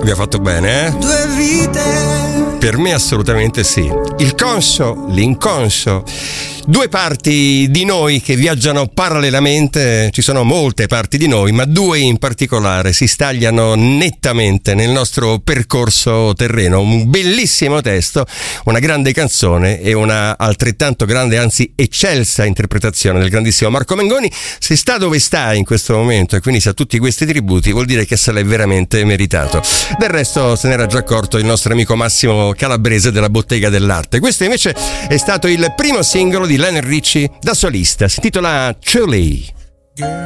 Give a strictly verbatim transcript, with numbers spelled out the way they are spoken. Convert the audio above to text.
Vi ha fatto bene, eh? Due vite. Per me assolutamente sì. Il conscio, l'inconscio. Due parti di noi che viaggiano parallelamente, ci sono molte parti di noi, ma due in particolare si stagliano nettamente nel nostro percorso terreno. Un bellissimo testo, una grande canzone e una altrettanto grande, anzi eccelsa interpretazione del grandissimo Marco Mengoni. Se sta dove sta in questo momento e quindi sa tutti questi tributi, vuol dire che se l'è veramente meritato. Del resto se n'era già accorto il nostro amico Massimo Calabrese della Bottega dell'Arte. Questo invece è stato il primo singolo di Lionel Richie da solista, si intitola Truly.